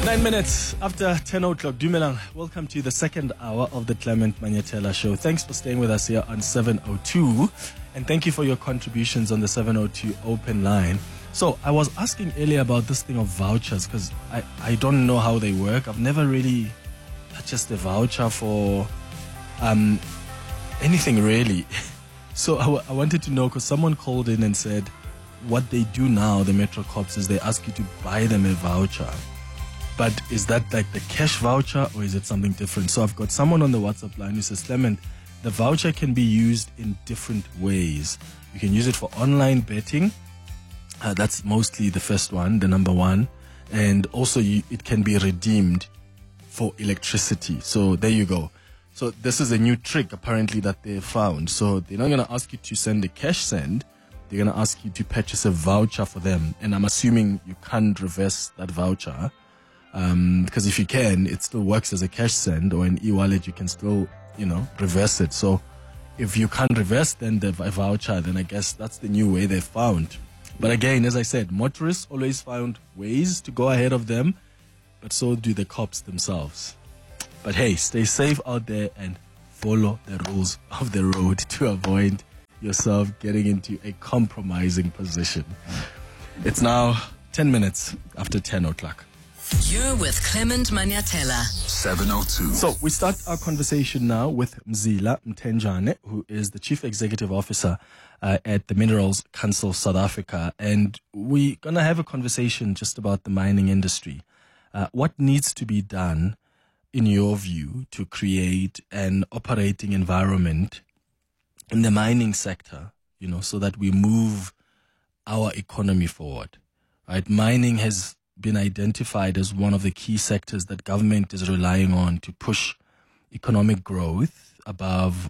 9 minutes after 10 o'clock. Dumelang, welcome to the second hour of the Clement Manyatela Show. Thanks for staying with us here on 702. And thank you for your contributions on the 702 open line. So I was asking earlier about this thing of vouchers because I don't know how they work. I've never really purchased a voucher for anything really. So I wanted to know because someone called in and said what they do now, the Metro Cops, is they ask you to buy them a voucher. But is that like the cash voucher or is it something different? So I've got someone on the WhatsApp line who says, Clement, the voucher can be used in different ways. You can use it for online betting. That's mostly the first one, the number one. And also it can be redeemed for electricity. So there you go. So this is a new trick apparently that they found. So they're not going to ask you to send a cash send. They're going to ask you to purchase a voucher for them. And I'm assuming you can't reverse that voucher. Because if you can, it still works as a cash send or an e-wallet. You can still, reverse it. So if you can't reverse then the voucher, then I guess that's the new way they found. But again, as I said, motorists always found ways to go ahead of them, but so do the cops themselves. But hey, stay safe out there and follow the rules of the road to avoid yourself getting into a compromising position. It's now 10 minutes after 10 o'clock. You're with Clement Manyatela. 702. So we start our conversation now with Mzila Mtenjane, who is the Chief Executive Officer at the Minerals Council South Africa. And we're going to have a conversation just about the mining industry. What needs to be done, in your view, to create an operating environment in the mining sector, so that we move our economy forward, right? Mining has been identified as one of the key sectors that government is relying on to push economic growth above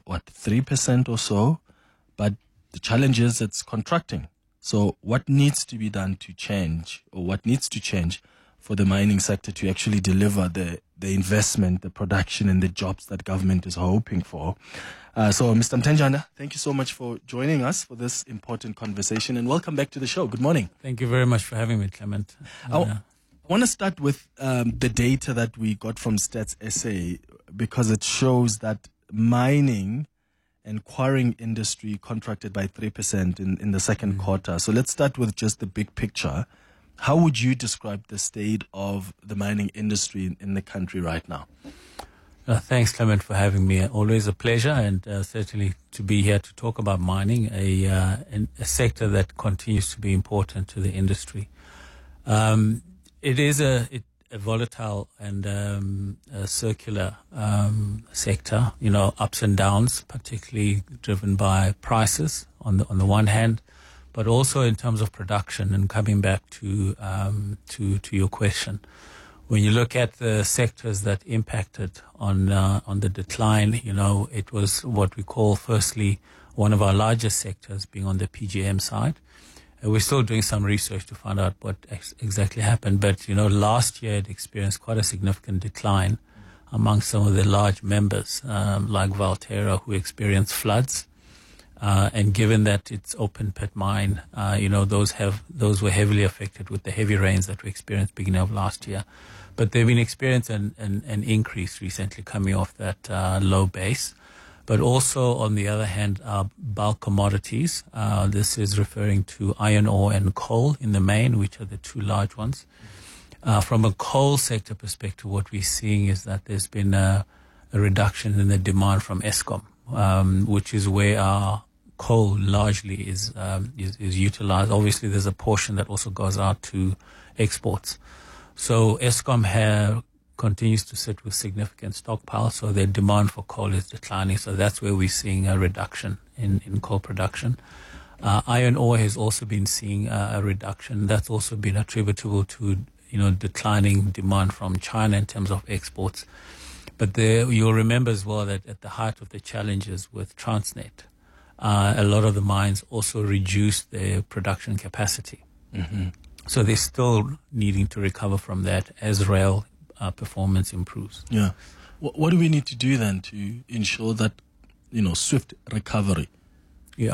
3% or so, but the challenge is it's contracting. So what needs to be done to change, or what needs to change for the mining sector to actually deliver the investment, the production and the jobs that government is hoping for? So Mr. Mtenjane, thank you so much for joining us for this important conversation and welcome back to the show. Good morning. Thank you very much for having me, Clement. I want to start with the data that we got from Stats SA because it shows that mining and quarrying industry contracted by 3% in the second quarter. So let's start with just the big picture. How would you describe the state of the mining industry in the country right now? Thanks, Clement, for having me. Always a pleasure, and certainly to be here to talk about mining, a sector that continues to be important to the industry. It is a volatile and a circular sector. Ups and downs, particularly driven by prices on the one hand, but also in terms of production. And coming back to your question, when you look at the sectors that impacted on the decline, it was what we call, firstly, one of our largest sectors being on the PGM side. And we're still doing some research to find out what exactly happened. But, last year it experienced quite a significant decline among some of the large members, like Valterra, who experienced floods. And given that it's open pit mine, those were heavily affected with the heavy rains that we experienced beginning of last year. But they've been experiencing an increase recently coming off that low base. But also, on the other hand, bulk commodities. This is referring to iron ore and coal in the main, which are the two large ones. From a coal sector perspective, what we're seeing is that there's been a reduction in the demand from Eskom, which is where our coal largely is utilized. Obviously, there's a portion that also goes out to exports. So Eskom continues to sit with significant stockpiles, so their demand for coal is declining. So that's where we're seeing a reduction in coal production. Iron ore has also been seeing a reduction. That's also been attributable to declining demand from China in terms of exports. But you'll remember as well that at the height of the challenges with Transnet, a lot of the mines also reduced their production capacity. Mm-hmm. So they're still needing to recover from that as rail performance improves. Yeah. What do we need to do then to ensure that, swift recovery? Yeah.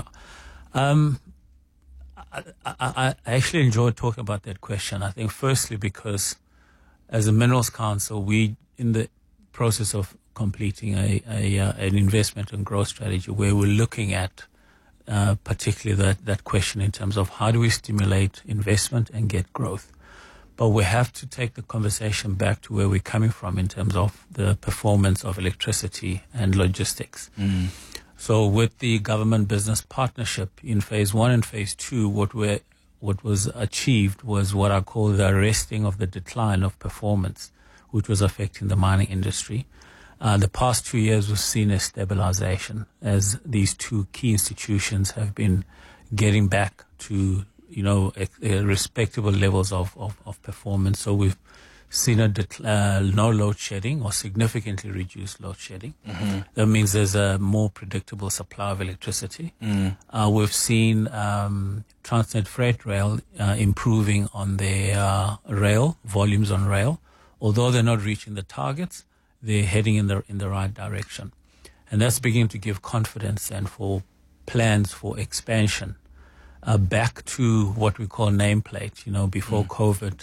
I actually enjoyed talking about that question. I think firstly because as a Minerals Council, we in the process of completing an investment and growth strategy where we're looking at particularly that question in terms of how do we stimulate investment and get growth. But we have to take the conversation back to where we're coming from in terms of the performance of electricity and logistics. So with the government business partnership in phase 1 and phase 2, what was achieved was what I call the arresting of the decline of performance, which was affecting the mining industry. The past 2 years we've seen a stabilization as these two key institutions have been getting back to respectable levels of performance. So we've seen no load shedding or significantly reduced load shedding. That means there's a more predictable supply of electricity. We've seen Transnet Freight Rail improving on their rail volumes on rail. Although they're not reaching the targets, they're heading in the right direction, and that's beginning to give confidence and for plans for expansion back to what we call nameplate. Before COVID.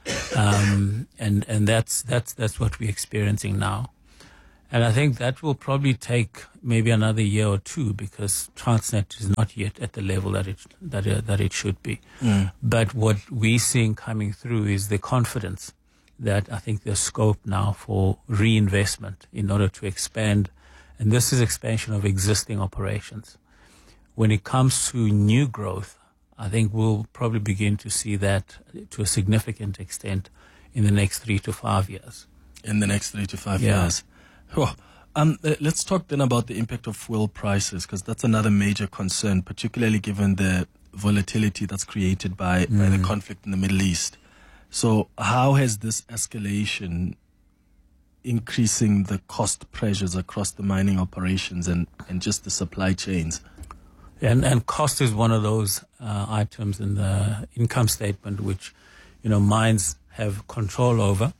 And that's what we're experiencing now, and I think that will probably take maybe another year or two because Transnet is not yet at the level that it should be. But what we're seeing coming through is the confidence that I think there's scope now for reinvestment in order to expand, and this is expansion of existing operations. When it comes to new growth, I think we'll probably begin to see that to a significant extent in the next 3 to 5 years. In the next 3 to 5 years. Oh, let's talk then about the impact of fuel prices, because that's another major concern, particularly given the volatility that's created by the conflict in the Middle East. So how has this escalation increasing the cost pressures across the mining operations and just the supply chains? And cost is one of those items in the income statement which, mines have control over.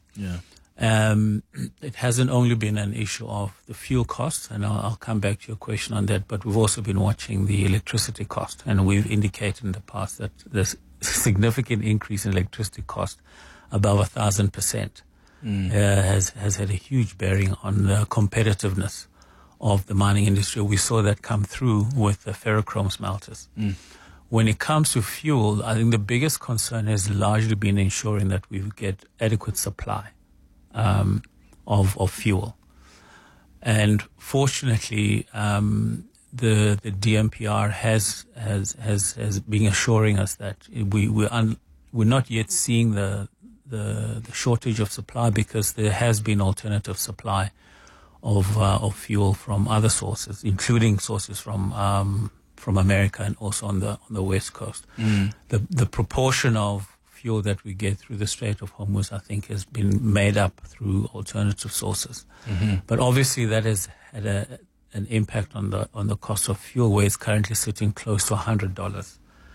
It hasn't only been an issue of the fuel costs, and I'll come back to your question on that, but we've also been watching the electricity cost, and we've indicated in the past that there's a significant increase in electricity cost above 1,000%. Has had a huge bearing on the competitiveness of the mining industry. We saw that come through with the ferrochrome smelters. When it comes to fuel, I think the biggest concern has largely been ensuring that we get adequate supply of fuel. And fortunately, the DMPR has been assuring us that we're not yet seeing the shortage of supply because there has been alternative supply of fuel from other sources, including sources from America and also on the West Coast. The proportion of fuel that we get through the Strait of Hormuz, I think, has been made up through alternative sources. But obviously that has had an impact on the cost of fuel, where it's currently sitting close to $100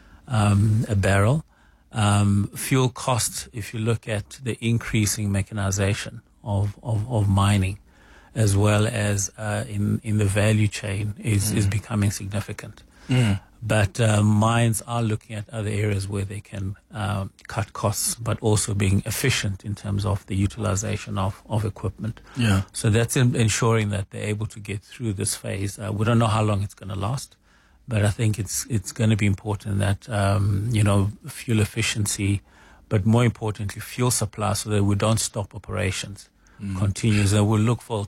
a barrel. Fuel costs, if you look at the increasing mechanization of mining, as well as in the value chain, is becoming significant. But mines are looking at other areas where they can cut costs, but also being efficient in terms of the utilization of equipment. So that's ensuring that they're able to get through this phase. We don't know how long it's going to last, but I think it's going to be important that fuel efficiency, but more importantly fuel supply, so that we don't stop operations. Continues, and we'll look for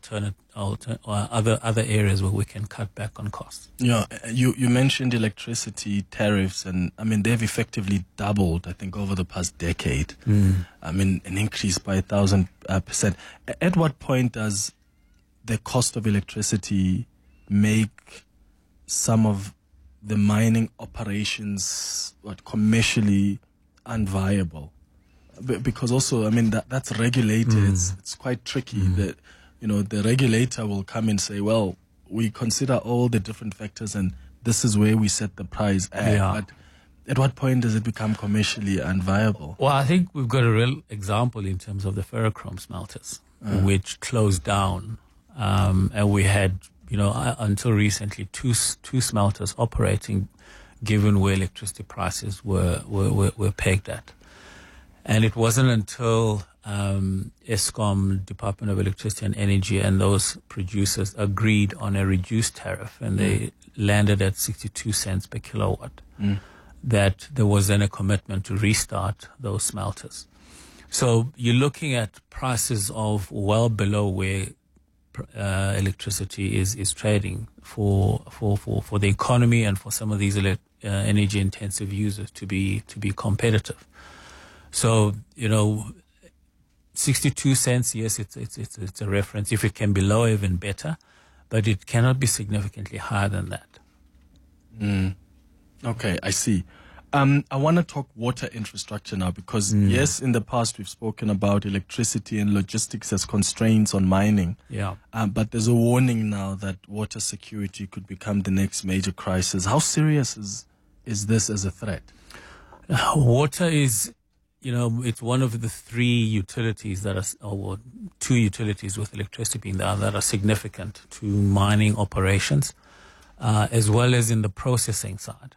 other areas where we can cut back on costs. You mentioned electricity tariffs, and I mean they've effectively doubled, I think, over the past decade. I mean an increase by 1,000%. At what point does the cost of electricity make some of the mining operations commercially unviable? Because also, I mean, that's regulated. It's quite tricky. That the regulator will come and say, well, we consider all the different factors and this is where we set the price at. But at what point does it become commercially unviable? Well, I think we've got a real example in terms of the ferrochrome smelters, which closed down, and we had, until recently, two smelters operating, given where electricity prices were pegged at. And it wasn't until Eskom, Department of Electricity and Energy, and those producers agreed on a reduced tariff, and they landed at 62 cents per kilowatt, that there was then a commitment to restart those smelters. So you're looking at prices of well below where electricity is trading for the economy and for some of these energy intensive users to be competitive. So 62 cents, yes, it's a reference. If it can be lower, even better, but it cannot be significantly higher than that. Okay, I see. I want to talk water infrastructure now because, yes, in the past we've spoken about electricity and logistics as constraints on mining. Yeah. But there's a warning now that water security could become the next major crisis. How serious is this as a threat? Water is, it's one of the three utilities or two utilities with electricity being there that are significant to mining operations, as well as in the processing side.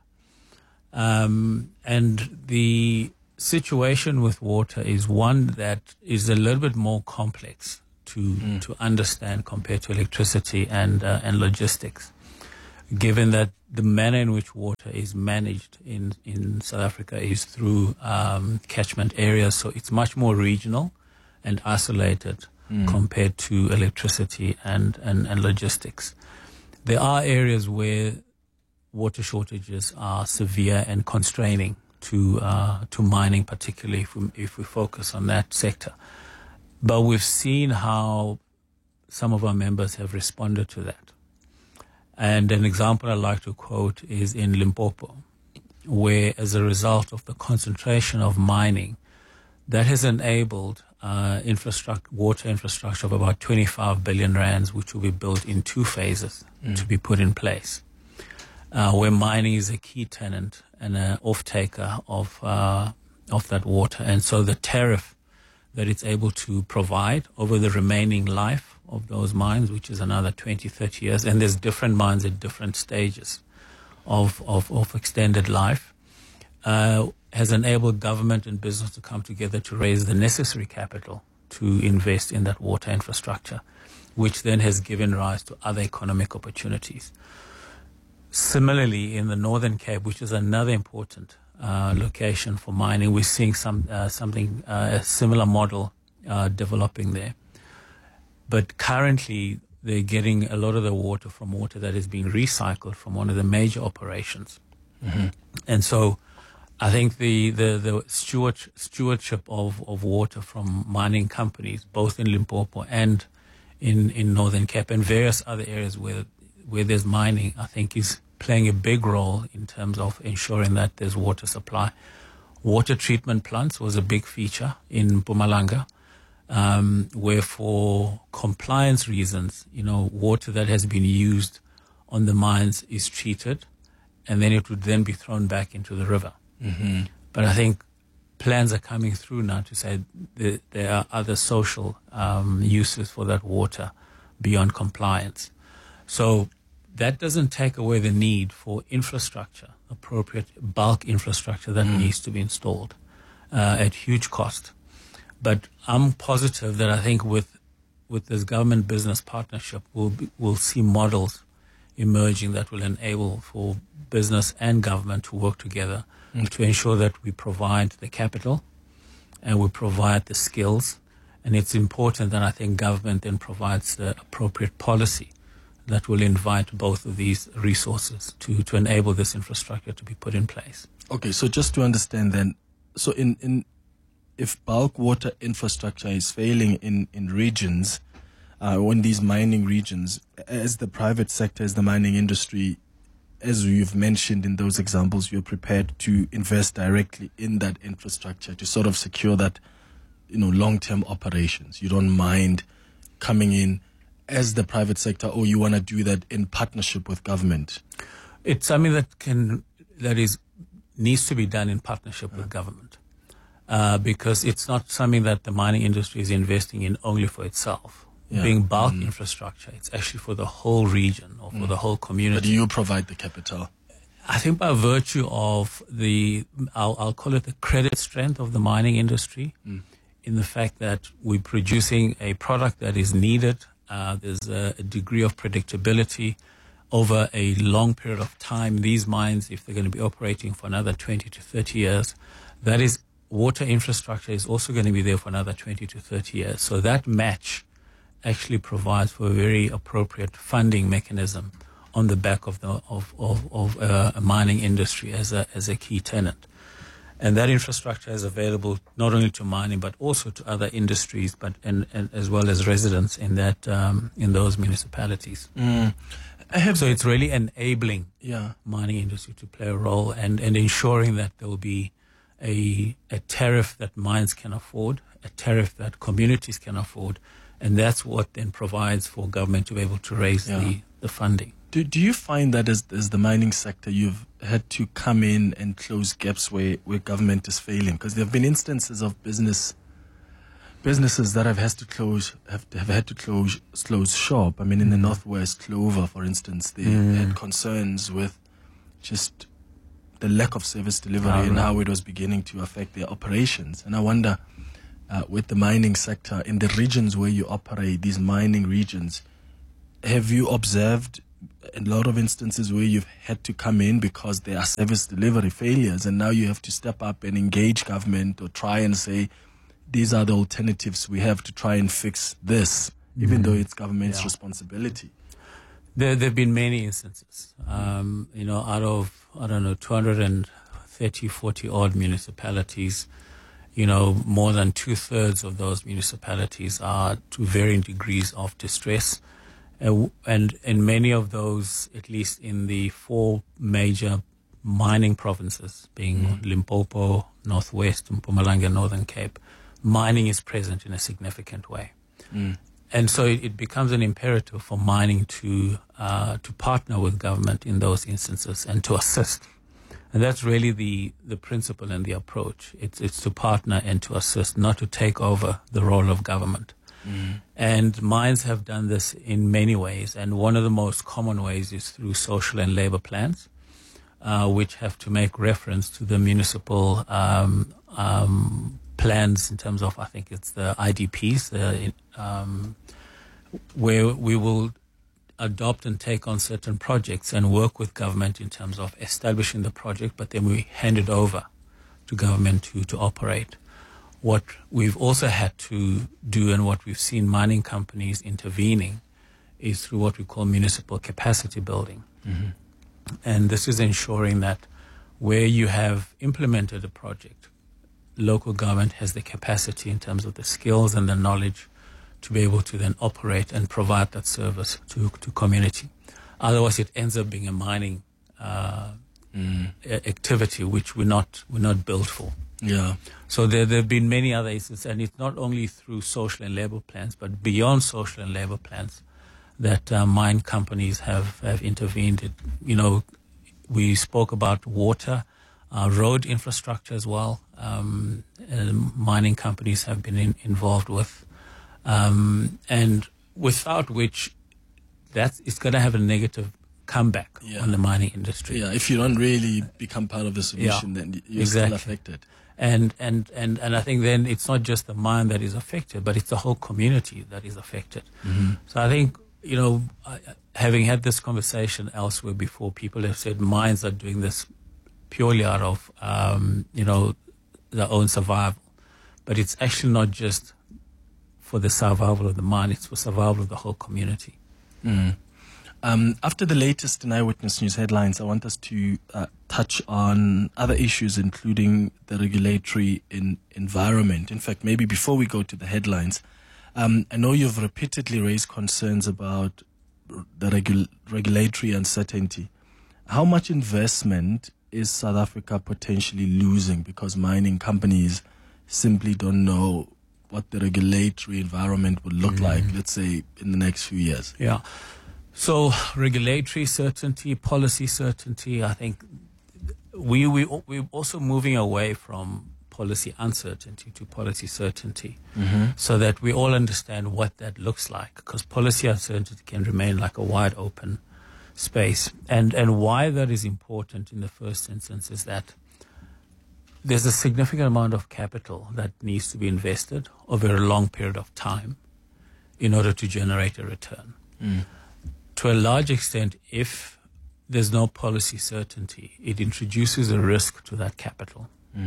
And the situation with water is one that is a little bit more complex to understand compared to electricity and logistics, given that the manner in which water is managed in South Africa is through catchment areas, so it's much more regional and isolated compared to electricity and logistics. There are areas where water shortages are severe and constraining to mining, particularly if we focus on that sector. But we've seen how some of our members have responded to that. And an example I'd like to quote is in Limpopo, where as a result of the concentration of mining, that has enabled water infrastructure of about 25 billion rands, which will be built in 2 phases to be put in place. Where mining is a key tenant and an off-taker of that water. And so the tariff that it's able to provide over the remaining life of those mines, which is another 20, 30 years, and there's different mines at different stages of extended life, has enabled government and business to come together to raise the necessary capital to invest in that water infrastructure, which then has given rise to other economic opportunities. Similarly, in the Northern Cape, which is another important location for mining, we're seeing a similar model developing there. But currently, they're getting a lot of the water from water that is being recycled from one of the major operations. And so I think the stewardship of water from mining companies, both in Limpopo and in Northern Cape and various other areas where there's mining, I think is playing a big role in terms of ensuring that there's water supply. Water treatment plants was a big feature in Mpumalanga, where for compliance reasons, water that has been used on the mines is treated, and then it would then be thrown back into the river. But I think plans are coming through now to say that there are other social uses for that water beyond compliance. So that doesn't take away the need for infrastructure, appropriate bulk infrastructure that needs to be installed at huge cost. But I'm positive that I think with this government business partnership, we'll see models emerging that will enable for business and government to work together to ensure that we provide the capital and we provide the skills. And it's important that I think government then provides the appropriate policy that will invite both of these resources to enable this infrastructure to be put in place. Okay, so just to understand then, so if bulk water infrastructure is failing in regions, or in these mining regions, as the private sector, as the mining industry, as you've mentioned in those examples, you're prepared to invest directly in that infrastructure to sort of secure that, long-term operations. You don't mind coming in as the private sector, or you want to do that in partnership with government? It's something that needs to be done in partnership with government, because it's not something that the mining industry is investing in only for itself. Being bulk infrastructure, it's actually for the whole region or for the whole community. But you provide the capital? I think by virtue of I'll call it the credit strength of the mining industry, in the fact that we're producing a product that is needed. There's a degree of predictability over a long period of time. These mines, if they're going to be operating for another 20 to 30 years, that is, water infrastructure is also going to be there for another 20 to 30 years. So that match actually provides for a very appropriate funding mechanism on the back of a mining industry as a key tenant. And that infrastructure is available not only to mining but also to other industries, and as well as residents in those municipalities. So it's really enabling mining industry to play a role and ensuring that there will be a tariff that mines can afford, a tariff that communities can afford, and that's what then provides for government to be able to raise the funding. Do you find that as the mining sector, you've had to come in and close gaps where government is failing? Because there have been instances of businesses that have had to close shop. I mean, in the Northwest, Clover, for instance, they had concerns with just the lack of service delivery and how it was beginning to affect their operations. And I wonder, with the mining sector, in the regions where you operate, these mining regions, have you observed a lot of instances where you've had to come in because there are service delivery failures, and now you have to step up and engage government or try and say, these are the alternatives we have to try and fix this, even though it's government's responsibility? There have been many instances. Out of, 230, 40 odd municipalities, more than 2/3 of those municipalities are to varying degrees of distress. And in many of those, at least in the 4 major mining provinces, being Limpopo, Northwest, Mpumalanga, and Northern Cape, mining is present in a significant way. And so it becomes an imperative for mining to partner with government in those instances and to assist. And that's really the principle and the approach. It's to partner and to assist, not to take over the role of government. And mines have done this in many ways, and one of the most common ways is through social and labor plans, which have to make reference to the municipal plans in terms of, I think it's the IDPs, where we will adopt and take on certain projects and work with government in terms of establishing the project, but then we hand it over to government to operate. What we've also had to do, and what we've seen mining companies intervening, is through what we call municipal capacity building. And this is ensuring that where you have implemented a project, local government has the capacity in terms of the skills and the knowledge to be able to then operate and provide that service to community. Otherwise, it ends up being a mining activity which we're not built for. Yeah. So there have been many other instances, and it's not only through social and labor plans, but beyond social and labor plans that mine companies have intervened. We spoke about water, road infrastructure as well. Mining companies have been involved with, and without which it's going to have a negative comeback on the mining industry. Yeah, if you don't really become part of the solution, then you're still affected. And I think then it's not just the mine that is affected, but it's the whole community that is affected. So I think, having had this conversation elsewhere before, people have said mines are doing this purely out of, their own survival. But it's actually not just for the survival of the mine, it's for survival of the whole community. After the latest in Eyewitness News headlines, I want us to touch on other issues, including the regulatory environment. In fact, maybe before we go to the headlines, I know you've repeatedly raised concerns about the regulatory uncertainty. How much investment is South Africa potentially losing because mining companies simply don't know what the regulatory environment would look like, let's say, in the next few years? Yeah. So regulatory certainty, policy certainty, I think we're also moving away from policy uncertainty to policy certainty, so that we all understand what that looks like, because policy uncertainty can remain like a wide open space. And why that is important in the first instance is that there's a significant amount of capital that needs to be invested over a long period of time in order to generate a return. To a large extent, if there's no policy certainty, it introduces a risk to that capital.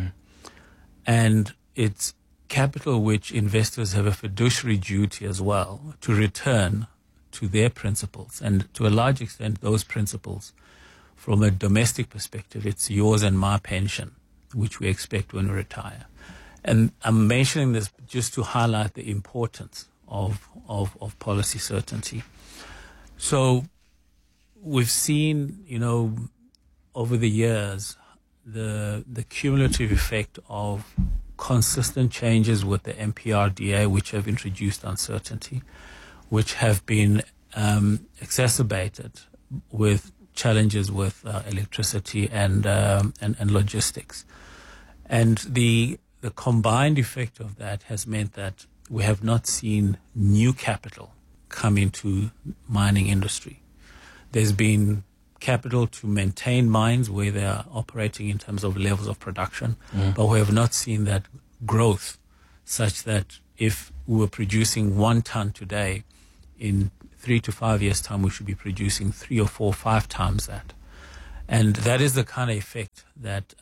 And it's capital which investors have a fiduciary duty as well to return to their principles. And to a large extent, those principles, from a domestic perspective, it's yours and my pension, which we expect when we retire. And I'm mentioning this just to highlight the importance of policy certainty. So we've seen, over the years, the cumulative effect of consistent changes with the MPRDA, which have introduced uncertainty, which have been exacerbated with challenges with electricity and logistics. And the combined effect of that has meant that we have not seen new capital come into mining industry. There's been capital to maintain mines where they are operating in terms of levels of production, but we have not seen that growth such that if we were producing 1 ton today, in 3 to 5 years' time, we should be producing 3 or 4 or 5 times that. And that is the kind of effect that,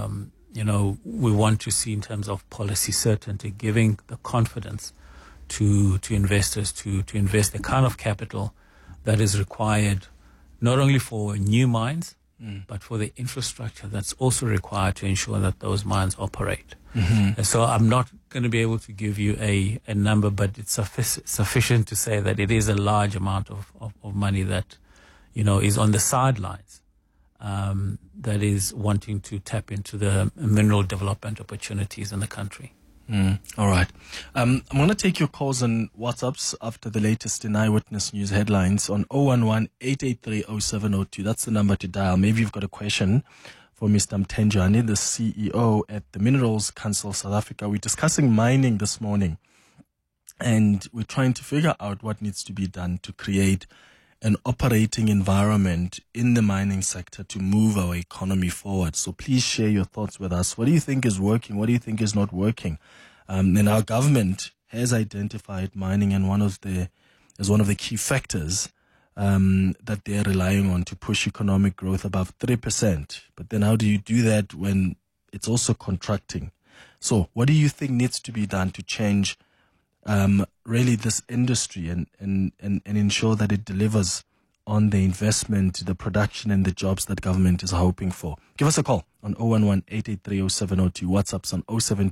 we want to see in terms of policy certainty, giving the confidence to investors to invest the kind of capital that is required not only for new mines, but for the infrastructure that's also required to ensure that those mines operate. And so I'm not going to be able to give you a number, but it's sufficient to say that it is a large amount of money that, is on the sidelines, that is wanting to tap into the mineral development opportunities in the country. All right. I'm going to take your calls and WhatsApps after the latest in Eyewitness News headlines on 011-883-0702. That's the number to dial. Maybe you've got a question for Mr. Mtenjane, the CEO at the Minerals Council South Africa. We're discussing mining this morning, and we're trying to figure out what needs to be done to create an operating environment in the mining sector to move our economy forward. So please share your thoughts with us. What do you think is working? What do you think is not working? And our government has identified mining as one of the key factors that they're relying on to push economic growth above 3%. But then how do you do that when it's also contracting? So what do you think needs to be done to change really this industry and ensure that it delivers on the investment, the production and the jobs that government is hoping for? Give us a call on 011-883-0702. WhatsApp's on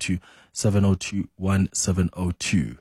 072-702-1702.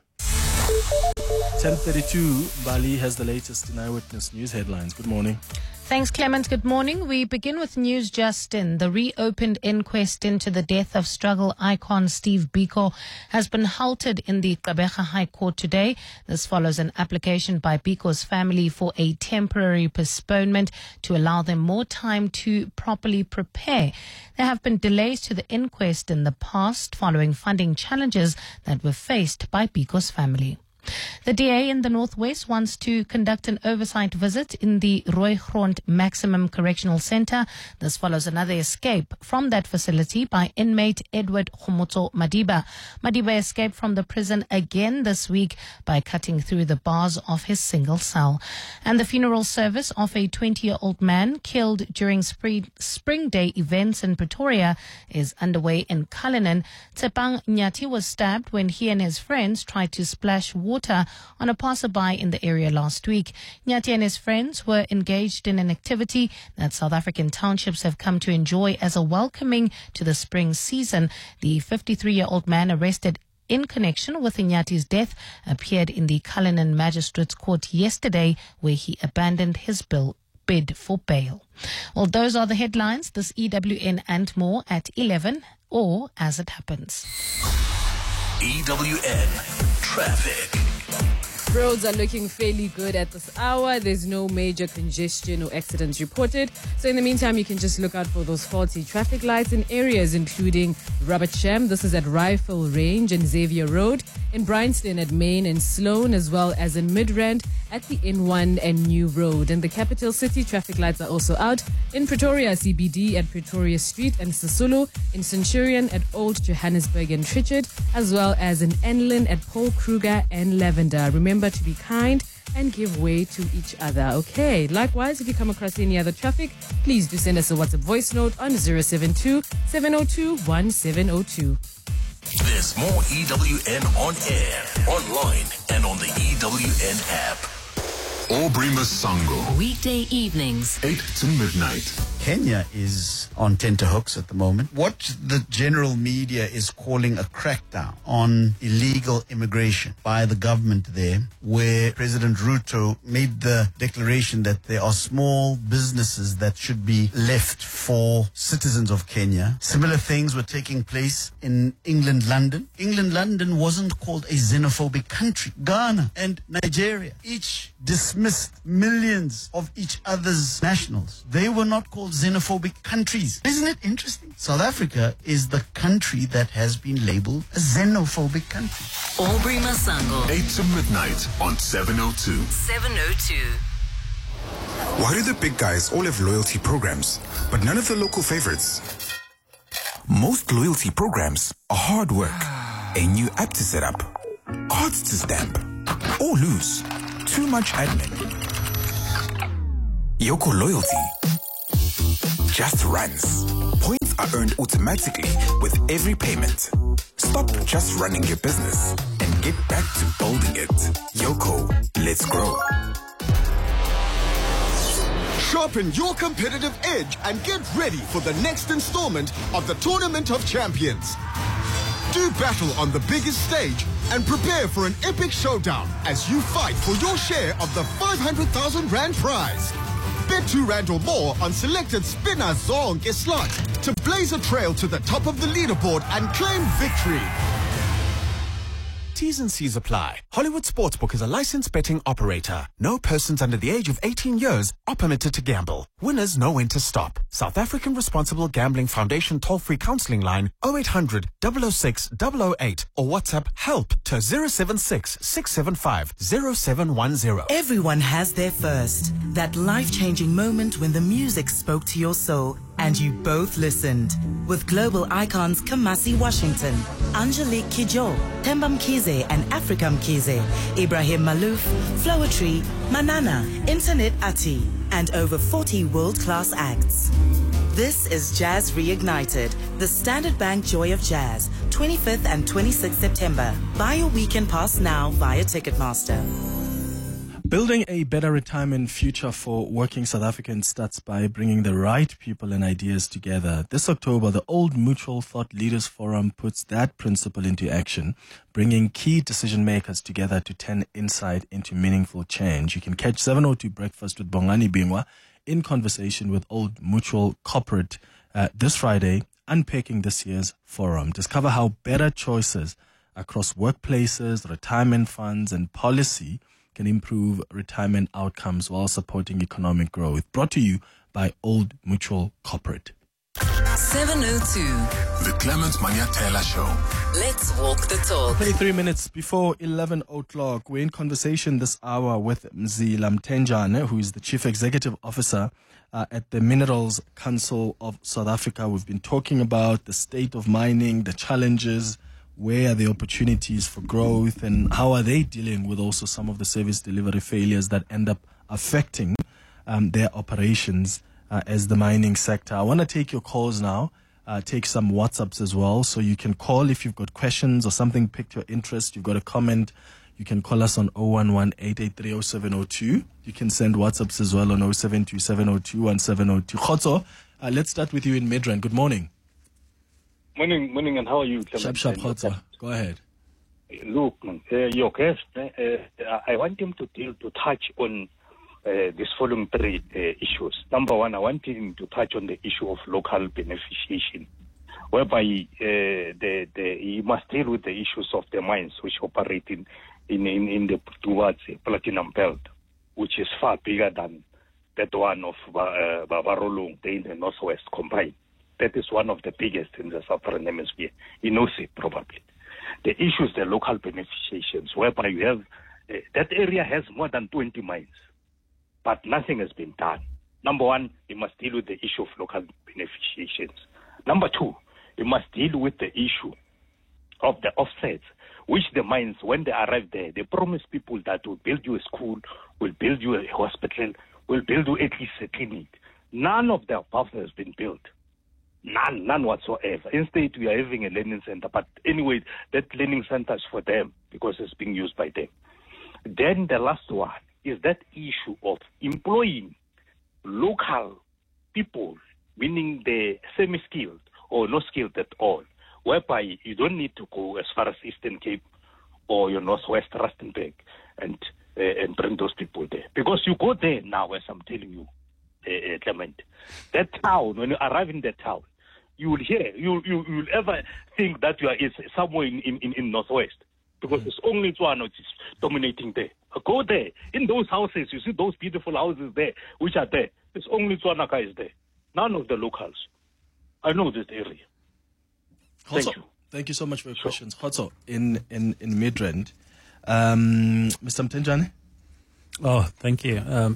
10:32, Bali has the latest in Eyewitness News headlines. Good morning. Thanks, Clement. Good morning. We begin with news just in. The reopened inquest into the death of struggle icon Steve Biko has been halted in the Gqeberha High Court today. This follows an application by Biko's family for a temporary postponement to allow them more time to properly prepare. There have been delays to the inquest in the past following funding challenges that were faced by Biko's family. The DA in the Northwest wants to conduct an oversight visit in the Roy Grond Maximum Correctional Center. This follows another escape from that facility by inmate Edward Khomotso Madiba. Madiba escaped from the prison again this week by cutting through the bars of his single cell. And the funeral service of a 20-year-old man killed during Spring Day events in Pretoria is underway in Cullinan. Tsepang Nyati was stabbed when he and his friends tried to splash water on a passerby in the area last week. Nyati and his friends were engaged in an activity that South African townships have come to enjoy as a welcoming to the spring season. The 53-year-old man arrested in connection with Nyati's death appeared in the Cullinan Magistrates Court yesterday, where he abandoned his bid for bail. Well, those are the headlines. This EWN and more at 11 or as it happens. EWN Traffic. Roads are looking fairly good at this hour. There's no major congestion or accidents reported. So in the meantime, you can just look out for those faulty traffic lights in areas including Robert Shem. This is at Rifle Range and Xavier Road. in Bryanston at Main and Sloan, as well as in Midrand at the N1 and New Road. In the capital city, traffic lights are also out in Pretoria CBD at Pretoria Street and Sisulu, in Centurion at Old Johannesburg and Trichard, as well as in Enlin at Paul Kruger and Lavender. Remember to be kind and give way to each other. Okay. Likewise, if you come across any other traffic, please do send us a WhatsApp voice note on 072-702-1702. There's more EWN on air, online, and on the EWN app. Aubrey Masango, Weekday evenings. 8 to midnight. Kenya is on tenterhooks at the moment. What the general media is calling a crackdown on illegal immigration by the government there, where President Ruto made the declaration that there are small businesses that should be left for citizens of Kenya. Similar things were taking place in England, London. England, London wasn't called a xenophobic country. Ghana and Nigeria each dismissed millions of each other's nationals. They were not called xenophobic countries. Isn't it interesting? South Africa is the country that has been labeled a xenophobic country. Aubrey Masango. 8 to midnight on 702. 702. Why do the big guys all have loyalty programs, but none of the local favorites? Most loyalty programs are hard work. A new app to set up, cards to stamp, or lose. Too much admin. Yoko Loyalty just runs. Points are earned automatically with every payment. Stop just running your business and get back to building it. Yoko, let's grow. Sharpen your competitive edge and get ready for the next installment of the Tournament of Champions. Do battle on the biggest stage and prepare for an epic showdown as you fight for your share of the 500,000 Rand prize. Bet R2 or more on selected Spinner Zonke slots to blaze a trail to the top of the leaderboard and claim victory. T's and C's apply. Hollywood Sportsbook is a licensed betting operator. No persons under the age of 18 years are permitted to gamble. Winners know when to stop. South African Responsible Gambling Foundation toll-free counseling line 0800 006 008 or WhatsApp help to 076 675 0710. Everyone has their first. That life-changing moment when the music spoke to your soul and you both listened. With global icons Kamasi Washington, Angelique Kidjo, Themba Mkhize and Africa Mkhize, Ibrahim Malouf, Floetry, Manana, Internet Ati, and over 40 world-class acts. This is Jazz Reignited, the Standard Bank Joy of Jazz, 25th and 26th September. Buy your weekend pass now via Ticketmaster. Building a better retirement future for working South Africans starts by bringing the right people and ideas together. This October, the Old Mutual Thought Leaders Forum puts that principle into action, bringing key decision makers together to turn insight into meaningful change. You can catch 702 Breakfast with Bongani Bingwa in conversation with Old Mutual Corporate this Friday, unpacking this year's forum. Discover how better choices across workplaces, retirement funds, and policy can improve retirement outcomes while supporting economic growth. Brought to you by Old Mutual Corporate. 702. The Clement Maniatela Show. Let's walk the talk. 23 minutes before 11 o'clock. We're in conversation this hour with Mzila Mtenjane, who is the Chief Executive Officer at the Minerals Council of South Africa. We've been talking about the state of mining, the challenges, where are the opportunities for growth, and how are they dealing with also some of the service delivery failures that end up affecting their operations as the mining sector. I want to take your calls now, take some WhatsApps as well, so you can call if you've got questions or something piqued your interest, you've got a comment. You can call us on 011-883-0702. You can send WhatsApps as well on 072-702-1702. Khotso, let's start with you in Midrand. Good morning. Morning, and how are you, Clement? Sharp, Khotso. Go ahead. Look, your guest, I want him to touch on these following three issues. Number one, I want him to touch on the issue of local beneficiation, whereby he must deal with the issues of the mines which operate in the towards Platinum Belt, which is far bigger than that one of Babarolong in the northwest combined. That is one of the biggest in the southern hemisphere. He knows it probably. The issue is the local beneficiations, whereby you have, that area has more than 20 mines, but nothing has been done. Number one, you must deal with the issue of local beneficiations. Number two, you must deal with the issue of the offsets, which the mines, when they arrive there, they promise people that will build you a school, will build you a hospital, will build you at least a clinic. None of the above has been built. None whatsoever. Instead, we are having a learning center. But anyway, that learning center is for them because it's being used by them. Then the last one is that issue of employing local people, meaning the semi-skilled or no skilled at all, whereby you don't need to go as far as Eastern Cape or your Northwest Rustenburg and bring those people there. Because you go there now, as I'm telling you, Clement, that town, when you arrive in that town, you will hear, you'll ever think that you are somewhere in Northwest, because it's only one which is dominating there. Go there, in those houses, you see those beautiful houses there, which are there. It's only Tswanaka is there. None of the locals. I know this area. Thank you so much for your questions. Khotso, in Midrand. Mr. Mtenjane? Oh, thank you.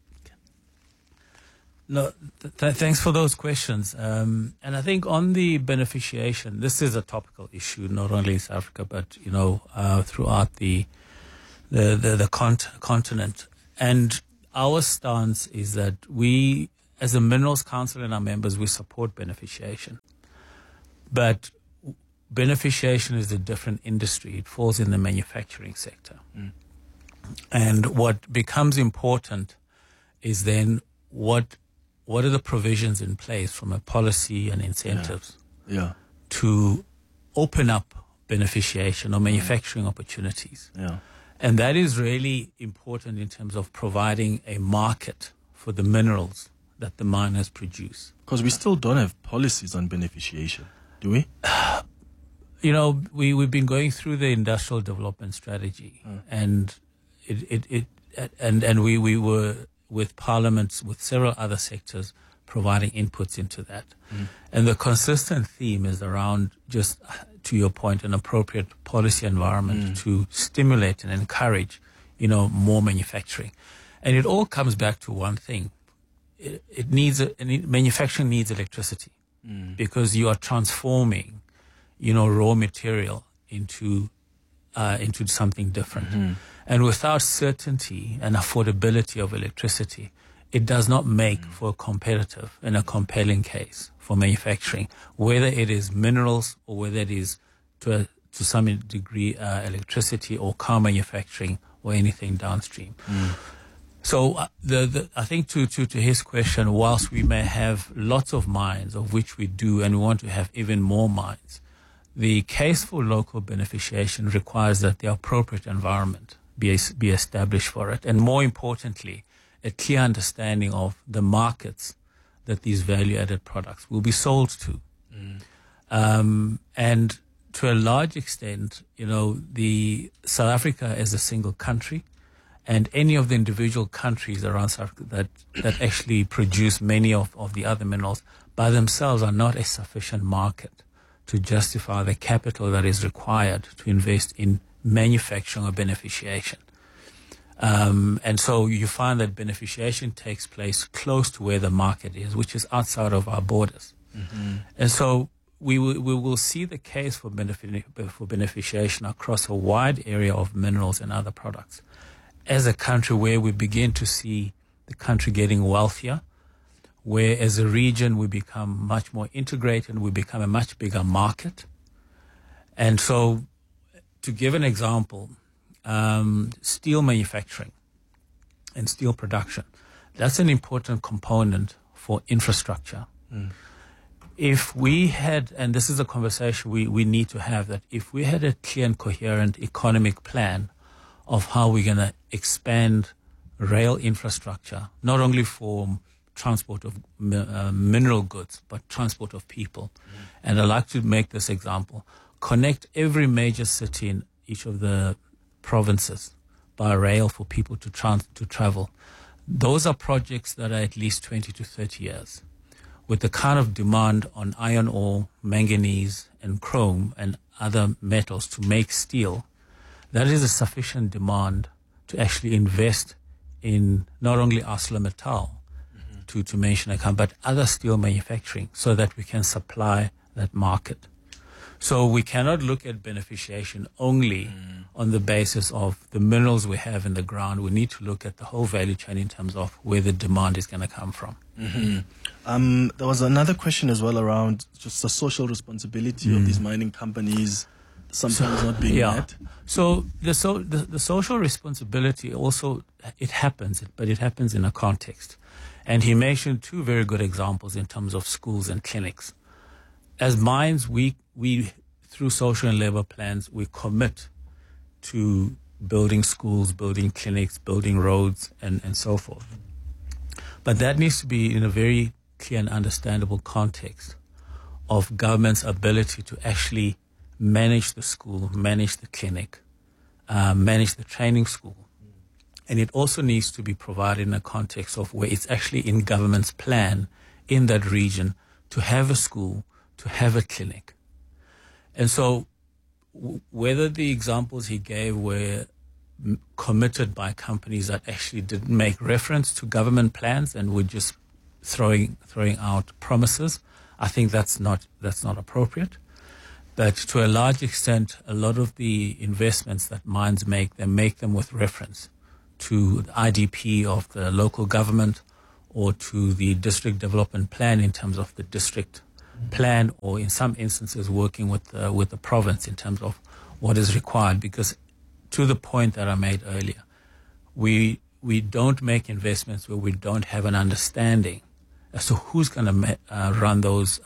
Thanks for those questions. And I think on the beneficiation, this is a topical issue, not only in South Africa, but, throughout the continent. And our stance is that we, as the Minerals Council and our members, we support beneficiation. But beneficiation is a different industry. It falls in the manufacturing sector. And what becomes important is then what are the provisions in place from a policy and incentives to open up beneficiation or manufacturing opportunities. And that is really important in terms of providing a market for the minerals that the miners produce. Because we still don't have policies on beneficiation, do we? We've been going through the industrial development strategy, and we were with parliaments, with several other sectors, providing inputs into that. And the consistent theme is around, just to your point, an appropriate policy environment to stimulate and encourage, more manufacturing. And it all comes back to one thing. Manufacturing needs electricity because you are transforming, raw material into something different. And without certainty and affordability of electricity, it does not make for a competitive and a compelling case for manufacturing, whether it is minerals or whether it is to some degree electricity or car manufacturing or anything downstream. So I think to his question, whilst we may have lots of mines, of which we do, and we want to have even more mines, the case for local beneficiation requires that the appropriate environment be established for it, and more importantly, a clear understanding of the markets that these value-added products will be sold to. And to a large extent, the South Africa is a single country, and any of the individual countries around South Africa that actually produce many of the other minerals by themselves are not a sufficient market to justify the capital that is required to invest in manufacturing or beneficiation. And so you find that beneficiation takes place close to where the market is, which is outside of our borders. And so we will see the case for beneficiation across a wide area of minerals and other products. As a country where we begin to see the country getting wealthier, where as a region we become much more integrated, we become a much bigger market. And so, to give an example, steel manufacturing and steel production, that's an important component for infrastructure. If we had, and this is a conversation we need to have, that if we had a clear and coherent economic plan of how we're going to expand rail infrastructure, not only for transport of mineral goods, but transport of people. And I'd like to make this example. Connect every major city in each of the provinces by rail for people to travel. Those are projects that are at least 20 to 30 years. With the kind of demand on iron ore, manganese, and chrome, and other metals to make steel, that is a sufficient demand to actually invest in not only ArcelorMittal, to mention a company, but other steel manufacturing so that we can supply that market. So we cannot look at beneficiation only on the basis of the minerals we have in the ground. We need to look at the whole value chain in terms of where the demand is going to come from. There was another question as well around just the social responsibility of these mining companies sometimes not being met. So the social responsibility also, it happens, but it happens in a context. And he mentioned two very good examples in terms of schools and clinics. As mines, we through social and labor plans, we commit to building schools, building clinics, building roads, and so forth. But that needs to be in a very clear and understandable context of government's ability to actually manage the school, manage the clinic, manage the training school. And it also needs to be provided in a context of where it's actually in government's plan in that region to have a school, to have a clinic. And so whether the examples he gave were committed by companies that actually didn't make reference to government plans and were just throwing out promises, I think that's not appropriate. But to a large extent, a lot of the investments that mines make, they make them with reference to the IDP of the local government or to the district development plan in terms of the district plan, or in some instances working with the province in terms of what is required. Because to the point that I made earlier, we don't make investments where we don't have an understanding as to who's going to run those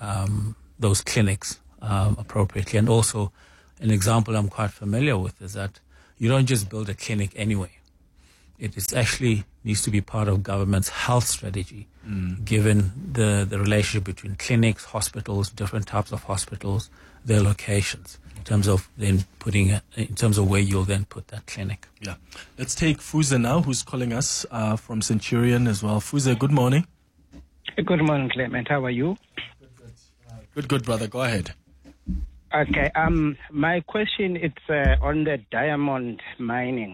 clinics appropriately. And also, an example I'm quite familiar with is that you don't just build a clinic anyway. It is actually needs to be part of government's health strategy, given the relationship between clinics, hospitals, different types of hospitals, their locations, in terms of then in terms of where you'll then put that clinic. Yeah. Let's take Fuze now, who's calling us from Centurion as well. Fuze, good morning. Good morning, Clement. How are you? Good, brother. Go ahead. Okay. My question is on the diamond mining.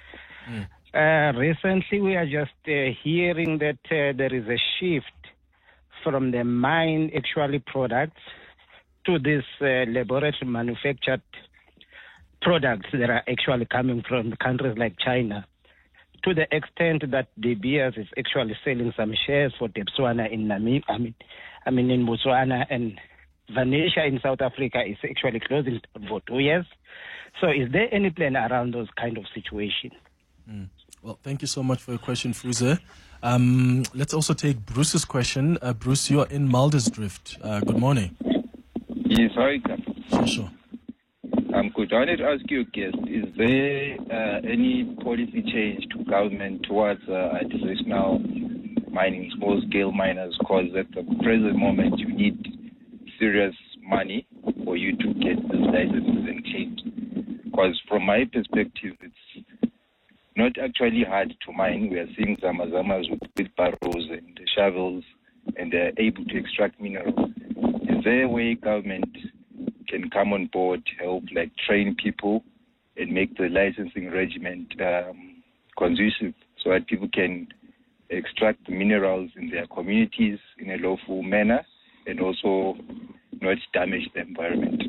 Recently, we are just hearing that there is a shift from the mine actually products to these laboratory manufactured products that are actually coming from countries like China, to the extent that De Beers is actually selling some shares for Debswana in Namibia, in Botswana, and Vanisha in South Africa is actually closing for 2 years. So is there any plan around those kind of situations? Well, thank you so much for your question, Fuze. Let's also take Bruce's question. Bruce, you're in Muldersdrift. Good morning. Yes, hi. Sure. I'm good. I wanted to ask you, guest, is there any policy change to government towards artisanal mining, small-scale miners? Because at the present moment, you need serious money for you to get these licenses and claims. Because from my perspective, it's not actually hard to mine. We are seeing Zamazamas with barrows and shovels, and they're able to extract minerals. Is there a way government can come on board, help, like train people and make the licensing regiment conducive so that people can extract the minerals in their communities in a lawful manner and also not damage the environment?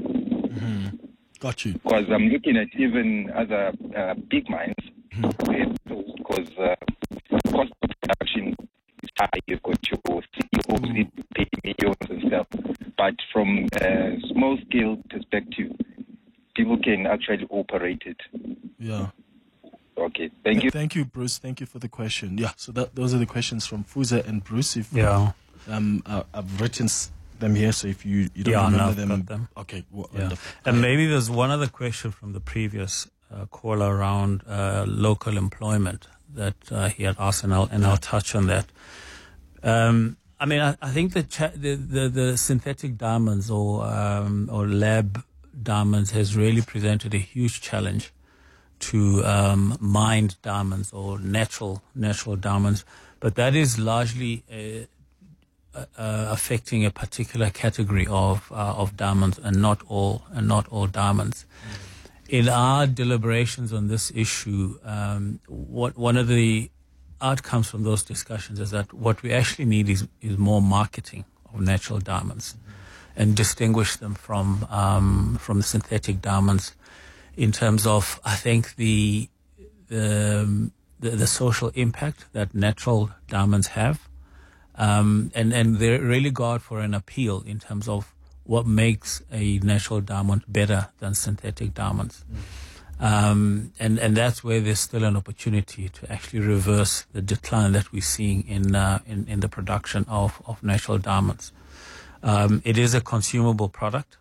Got you. Because I'm looking at even other big mines, because cost of production is high. You've got your CEOs need to pay millions and stuff. But from a small-scale perspective, people can actually operate it. Yeah. Okay, thank you. Thank you, Bruce. Thank you for the question. Yeah, so those are the questions from Fuze and Bruce. I've written them here, so if you don't remember them. Okay. And maybe there's one other question from the previous caller around local employment that he had asked, and I'll touch on that. I think the synthetic diamonds or lab diamonds has really presented a huge challenge to mined diamonds or natural diamonds, but that is largely affecting a particular category of diamonds and not all diamonds. In our deliberations on this issue, one of the outcomes from those discussions is that what we actually need is more marketing of natural diamonds and distinguish them from the synthetic diamonds in terms of, I think, the social impact that natural diamonds have, and they really go out for an appeal in terms of what makes a natural diamond better than synthetic diamonds. And that's where there's still an opportunity to actually reverse the decline that we're seeing in the production of natural diamonds. It is a consumable product,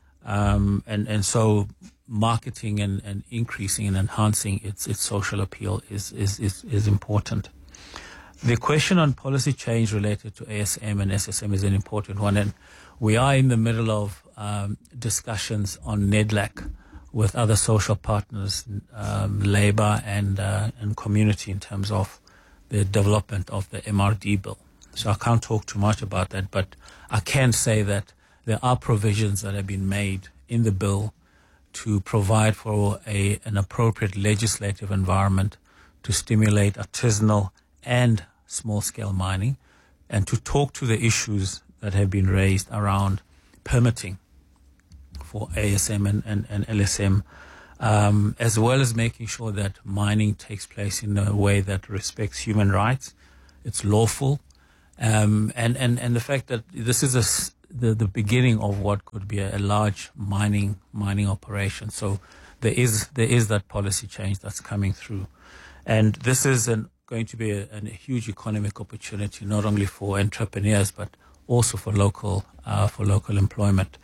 and so marketing and increasing and enhancing its social appeal is important. The question on policy change related to ASM and SSM is an important one, and we are in the middle of discussions on NEDLAC with other social partners, labor and community, in terms of the development of the MRD bill. So I can't talk too much about that, but I can say that there are provisions that have been made in the bill to provide for an appropriate legislative environment to stimulate artisanal and small-scale mining, and to talk to the issues that have been raised around permitting for ASM and LSM, as well as making sure that mining takes place in a way that respects human rights, it's lawful, and the fact that this is the beginning of what could be a large mining operation. So there is that policy change that's coming through, and this is going to be a huge economic opportunity, not only for entrepreneurs but also for local employment.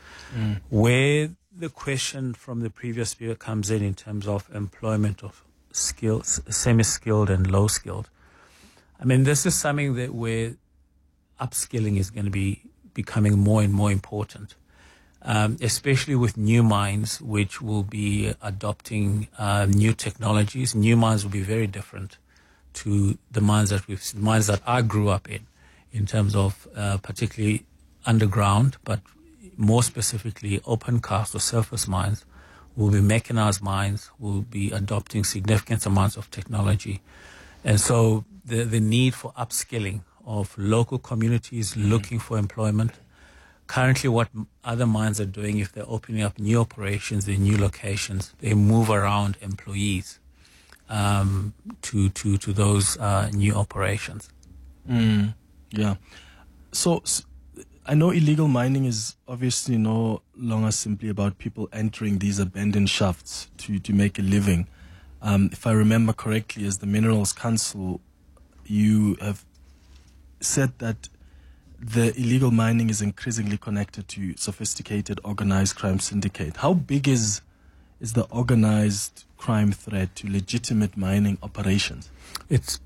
Where the question from the previous speaker comes in terms of employment of skills, semi-skilled and low-skilled, I mean, this is something that where upskilling is going to be becoming more and more important, especially with new mines which will be adopting new technologies. New mines will be very different to the mines that I grew up in terms of particularly underground, but more specifically open cast or surface mines will be mechanized mines, will be adopting significant amounts of technology. And so the need for upskilling of local communities looking for employment. Currently, what other mines are doing, if they're opening up new operations in new locations, they move around employees to those new operations. Yeah. So I know illegal mining is obviously no longer simply about people entering these abandoned shafts to make a living. If I remember correctly, as the Minerals Council, you have said that the illegal mining is increasingly connected to sophisticated organized crime syndicate. How big is the organized crime threat to legitimate mining operations? It's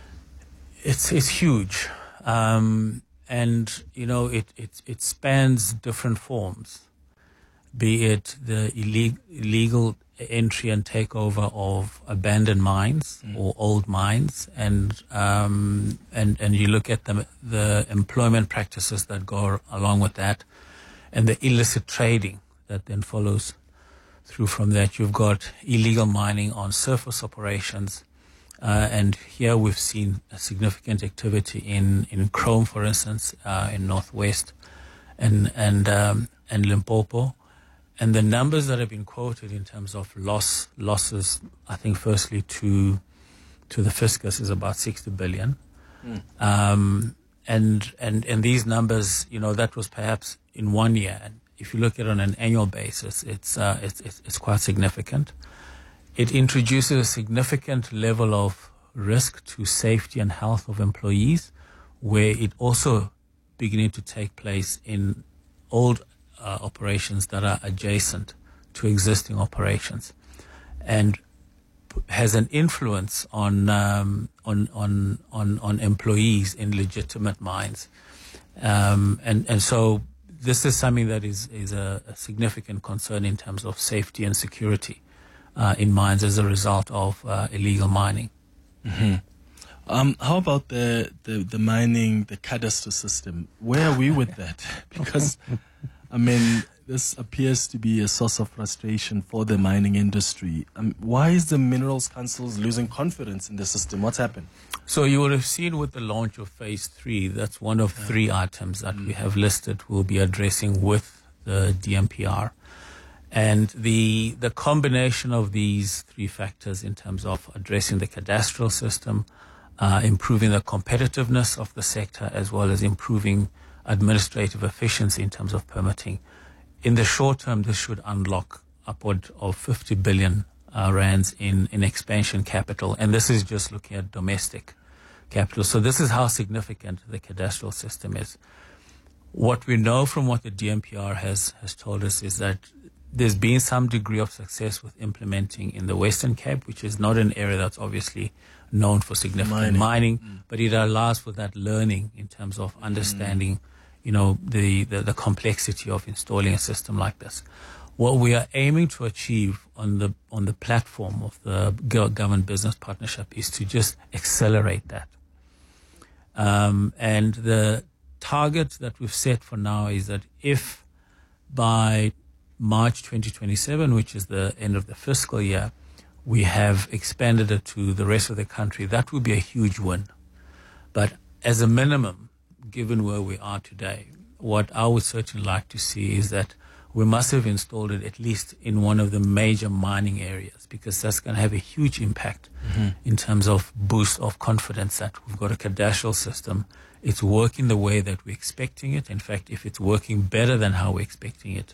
huge, and you know it spans different forms, be it the illegal entry and takeover of abandoned mines or old mines, and you look at the employment practices that go along with that, and the illicit trading that then follows through from that. You've got illegal mining on surface operations, and here we've seen a significant activity in chrome, for instance, in Northwest and Limpopo. And the numbers that have been quoted in terms of losses, I think firstly to the fiscus is about 60 billion. And these numbers, you know, that was perhaps in 1 year. And if you look at it on an annual basis, it's quite significant. It introduces a significant level of risk to safety and health of employees, where it also beginning to take place in old operations that are adjacent to existing operations, and has an influence on employees in legitimate mines, and so this is something that is a significant concern in terms of safety and security in mines as a result of illegal mining. How about the mining, the cadastre system? Where are we with that? Because, I mean, this appears to be a source of frustration for the mining industry. Why is the Minerals Council losing confidence in the system? What's happened? So you would have seen with the launch of Phase 3, that's one of 3 items that we have listed we'll be addressing with the DMPR. And the combination of these 3 factors in terms of addressing the cadastral system, improving the competitiveness of the sector, as well as improving administrative efficiency in terms of permitting. In the short term, this should unlock upward of 50 billion rands in expansion capital. And this is just looking at domestic capital. So this is how significant the cadastral system is. What we know from what the DMPR has told us is that there's been some degree of success with implementing in the Western Cape, which is not an area that's obviously known for significant mining, but it allows for that learning in terms of understanding, the complexity of installing a system like this. What we are aiming to achieve on the platform of the government business partnership is to just accelerate that. And the target that we've set for now is that if by March 2027, which is the end of the fiscal year, we have expanded it to the rest of the country, that would be a huge win. But as a minimum, given where we are today, what I would certainly like to see is that we must have installed it at least in one of the major mining areas, because that's going to have a huge impact in terms of boost of confidence that we've got a cadastral system. It's working the way that we're expecting it. In fact, if it's working better than how we're expecting it,